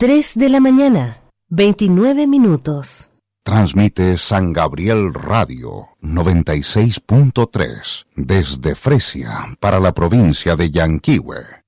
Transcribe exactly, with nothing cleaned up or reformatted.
tres de la mañana, veintinueve minutos. Transmite San Gabriel Radio noventa y seis punto tres desde Fresia para la provincia de Yanquihue.